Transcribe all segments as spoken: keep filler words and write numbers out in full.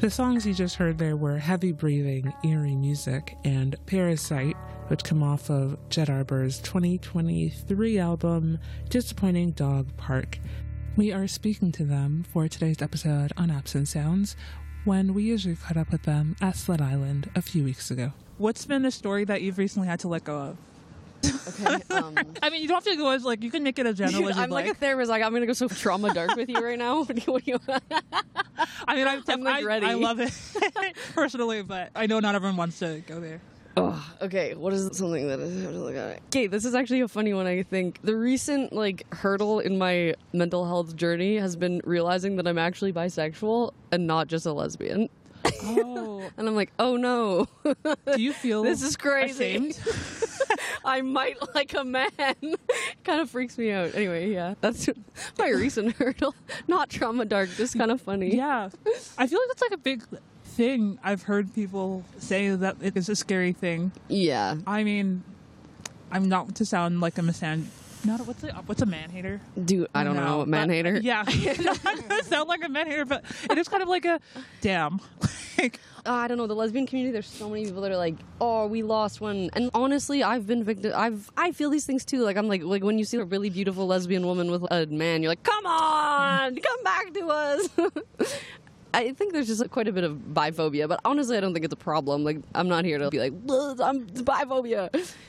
The songs you just heard there were Heavy Breathing, Eerie Music, and Parasite, which come off of Jet Arbor's twenty twenty-three album, Disappointing Dog Park. We are speaking to them for today's episode on Absent Sounds, when we usually caught up with them at Sled Island a few weeks ago. What's been a story that you've recently had to let go of? Okay. Um, I mean, you don't have to go as, like, you can make it as general as I'm you'd like, like. a therapist. Like, I'm going to go so trauma dark with you right now. What do you, what do you I mean, I'm, I'm, like, I, ready. I love it personally, but I know not everyone wants to go there. Oh, okay. What is something that I have to look at? Okay, this is actually a funny one, I think. The recent, like, hurdle in my mental health journey has been realizing that I'm actually bisexual and not just a lesbian. Oh. And I'm like, oh no. Do you feel this is crazy? ashamed? I might like a man. Kind of freaks me out. Anyway, yeah, that's my recent hurdle. Not trauma dark, just kind of funny. Yeah. I feel like that's like a big thing. I've heard people say that it is a scary thing. Yeah. I mean, I'm not to sound like a misan. Not a, what's a what's a man hater? Dude, I don't No, know. Man but- hater. Yeah, not to sound like a man hater, but it is kind of like a damn. Like, Uh, I don't know, the lesbian community, there's so many people that are like, oh, we lost one. And honestly, I've been victim I've I feel these things too. Like, I'm like like when you see a really beautiful lesbian woman with a man, you're like, come on, come back to us. I think there's just quite a bit of biphobia, but honestly, I don't think it's a problem. Like, I'm not here to be like, I'm biphobia.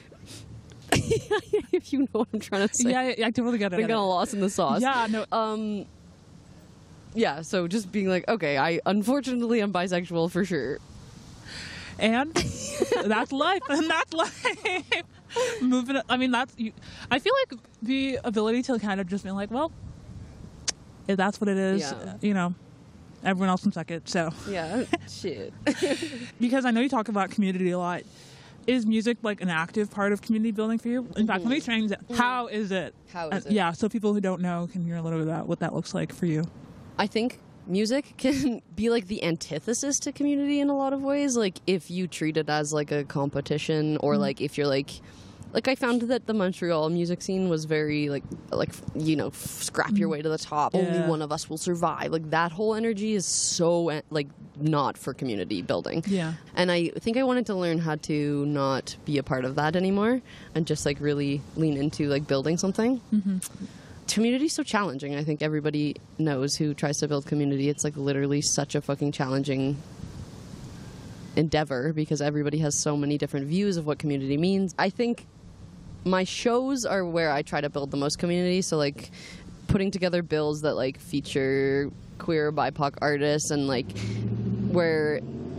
If you know what I'm trying to say. yeah, I, I totally get it. I've been get kind of it. lost in the sauce. Yeah, no. Um. Yeah, so just being like, okay, I unfortunately am bisexual for sure. And that's life, and that's life. Moving, I mean, that's. You, I feel like the ability to kind of just be like, well, if that's what it is, Yeah. you know, everyone else can suck it. So, Yeah, shit. because I know you talk about community a lot. Is music like an active part of community building for you? In fact, let me change it. How is it? How Uh, is it? Yeah, so people who don't know can hear a little bit about what that looks like for you. I think music can be like the antithesis to community in a lot of ways. Like if you treat it as like a competition, or like if you're like, like I found that the Montreal music scene was very like, like you know, scrap your way to the top. Only Yeah. one of us will survive. Like that whole energy is so uh, like not for community building. Yeah. And I think I wanted to learn how to not be a part of that anymore, and just like really lean into like building something. Mm-hmm. Community is so challenging. I think everybody knows who tries to build community. It's like literally such a fucking challenging endeavor because everybody has so many different views of what community means. I think my shows are where I try to build the most community. So like putting together bills that like feature queer B I P O C artists, and like where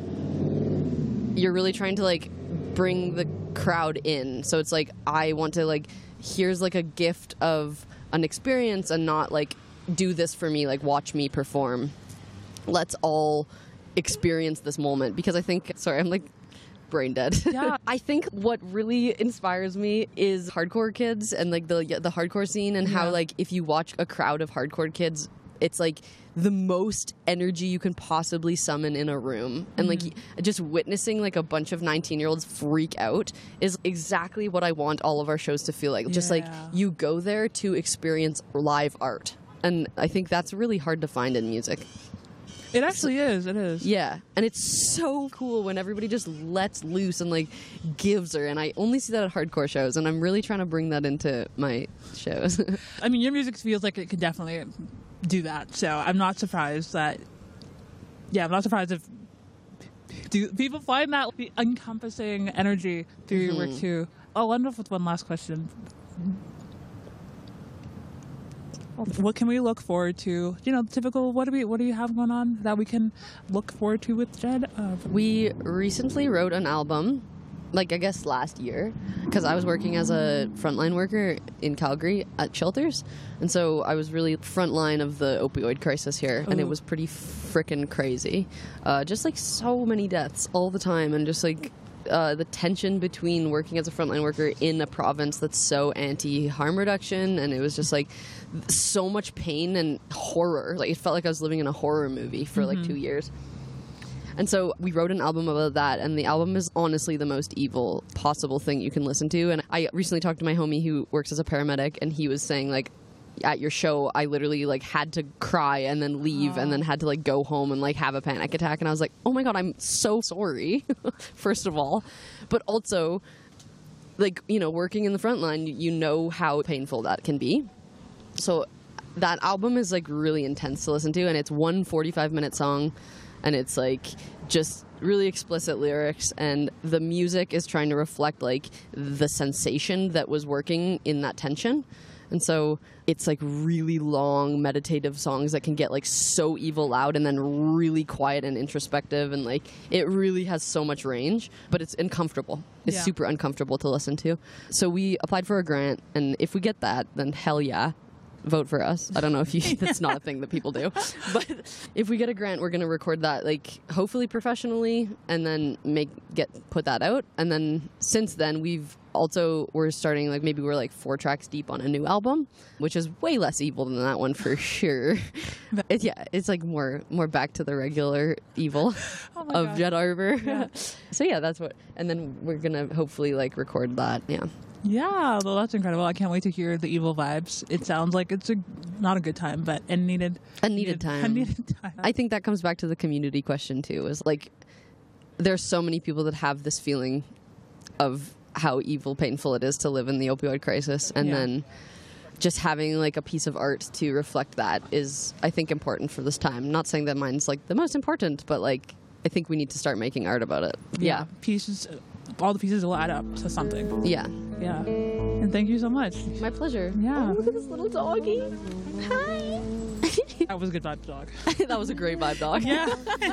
you're really trying to like bring the crowd in. So it's like I want to like here's like a gift of an experience, and not like do this for me, like watch me perform. Let's all experience this moment, because I think sorry I'm like brain dead. Yeah. I think what really inspires me is hardcore kids and like the the hardcore scene, and how Yeah. like if you watch a crowd of hardcore kids, it's like the most energy you can possibly summon in a room. And like just witnessing like a bunch of nineteen year olds freak out is exactly what I want all of our shows to feel like. Just like Yeah. you go there to experience live art. And I think that's really hard to find in music. It actually is. It is. Yeah. And it's so cool when everybody just lets loose and like gives her. And I only see that at hardcore shows, and I'm really trying to bring that into my shows. I mean, your music feels like it could definitely do that. So I'm not surprised that. Yeah, I'm not surprised if do people find that the encompassing energy through your work too. I'll end off with one last question. What can we look forward to? You know, typical. What do we? What do you have going on that we can look forward to with Jed? Uh, We recently wrote an album, like I guess last year, because I was working as a frontline worker in Calgary at shelters, and so I was really frontline of the opioid crisis here, and it Ooh. was pretty frickin' crazy. Uh, just like so many deaths all the time, and just like uh, the tension between working as a frontline worker in a province that's so anti-harm reduction, and it was just like so much pain and horror. Like it felt like I was living in a horror movie for like two years. And so we wrote an album about that, and the album is honestly the most evil possible thing you can listen to. And I recently talked to my homie who works as a paramedic, and he was saying like at your show, I literally like had to cry and then leave, oh. and then had to like go home and like have a panic attack. And I was like, oh my God, I'm so sorry, first of all. But also, like, you know, working in the front line, you know how painful that can be. So that album is like really intense to listen to, and it's one forty-five minute song, and it's like just really explicit lyrics, and the music is trying to reflect like the sensation that was working in that tension. And so it's like really long meditative songs that can get like so evil loud and then really quiet and introspective, and like it really has so much range, but it's uncomfortable. It's yeah. super uncomfortable to listen to. So we applied for a grant, and if we get that, then hell yeah, vote for us. I don't know if you, that's not a thing that people do, but if we get a grant, we're going to record that like hopefully professionally, and then make get put that out. And then since then we've also, we're starting, like, maybe we're like four tracks deep on a new album, which is way less evil than that one for sure. It's, yeah, it's like more more back to the regular evil oh of God. Jet Arbor. Yeah. So yeah, that's what, and then we're gonna hopefully like record that. Yeah. Yeah, well, that's incredible. I can't wait to hear the evil vibes. It sounds like it's a not a good time, but a needed a needed, needed time. A needed time. I think that comes back to the community question too. Is like there's so many people that have this feeling of how evil, painful it is to live in the opioid crisis, and yeah. then just having like a piece of art to reflect that is, I think, important for this time. Not saying that mine's like the most important, but like I think we need to start making art about it. Yeah, yeah. pieces, all the pieces will add up to something. Yeah, yeah. And thank you so much. My pleasure. Yeah. Oh, look at this little doggy. Hi. That was a good vibe dog. That was a great vibe dog. Yeah.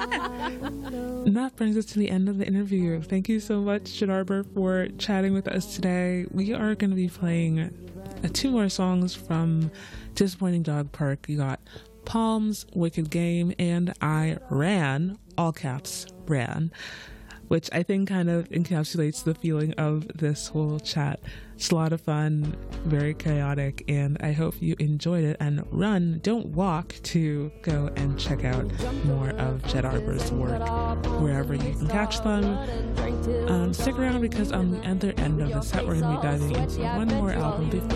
And that brings us to the end of the interview. Thank you so much, Jet Arbor, for chatting with us today. We are going to be playing uh, two more songs from Disappointing Dog Park. You got Palms, Wicked Game, and I Ran, all caps, Ran, which I think kind of encapsulates the feeling of this whole chat. It's a lot of fun, very chaotic, and I hope you enjoyed it. And run, don't walk, to go and check out more of Jet Arbor's work wherever you can catch them. Um, stick around, because on the other end of the set, we're going to be diving into one more album before